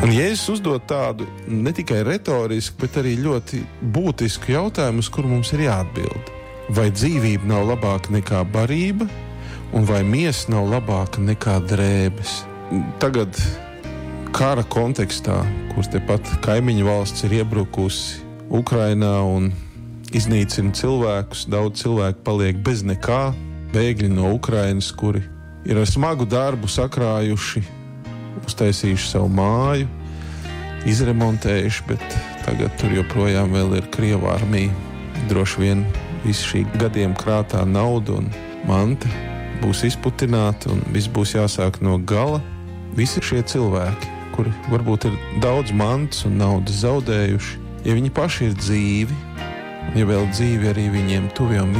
Un Jēzus uzdod tādu ne tikai retorisku, bet arī ļoti būtisku jautājumu, uz kuru mums ir jāatbild. Vai dzīvība nav labāka nekā barība, un vai miesa nav labāka nekā drēbes? Tagad kara kontekstā, kur tepat kaimiņu valsts ir iebrukusi Ukrainā un iznīcina cilvēkus, daudz cilvēku paliek bez nekā, bēgļi no Ukrainas, kuri ir ar smagu darbu sakrājuši, uztaisījuši savu māju, izremontējuši, bet tagad tur joprojām vēl ir Krievu armija. Droši vien visu šī gadiem krātā nauda un manta būs izputināta un viss būs jāsāk no gala. Visi šie cilvēki, kuri varbūt ir daudz mantas un naudas zaudējuši, ja viņi paši ir dzīvi, ja vēl dzīvi arī viņiem tuviem